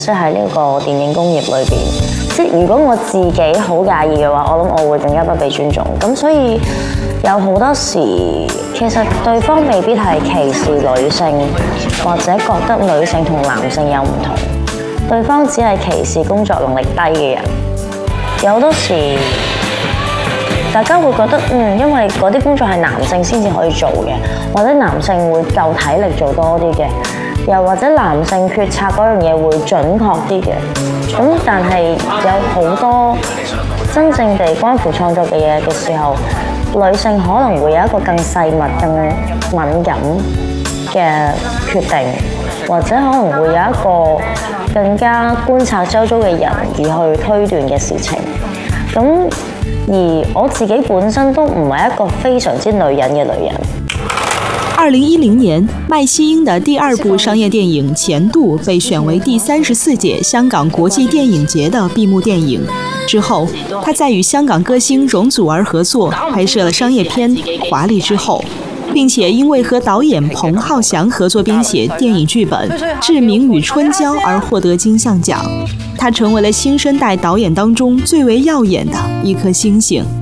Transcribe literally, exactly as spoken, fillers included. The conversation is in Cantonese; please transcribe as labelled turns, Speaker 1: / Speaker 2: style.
Speaker 1: 即係呢個電影工業裏邊，即係如果我自己好介意嘅話，我諗我會更加不被尊重。咁所以有好多時，其實對方未必係歧視女性，或者覺得女性同男性有唔同，對方只係歧視工作能力低嘅人。有好多時，大家會覺得嗯，因為嗰啲工作係男性先至可以做嘅，或者男性會夠體力做多啲嘅。又或者男性決策嗰樣嘢會準確啲嘅，咁但係有好多真正地關乎創作嘅嘢嘅時候，女性可能會有一個更細密、更敏感嘅決定，或者可能會有一個更加觀察周遭嘅人而去推斷嘅事情。咁而我自己本身都唔係一個非常之女人嘅女人。
Speaker 2: 二零一零年，麥希英的第二部商業電影《前度》被選為第三十四屆香港國際電影節的閉幕電影。之後，她在與香港歌星容祖兒合作拍攝了商業片《華麗之後》，並且因為和導演彭浩翔合作編寫電影劇本《志明與春嬌》而獲得金像獎。她成為了新生代導演當中最為耀眼的一顆星星。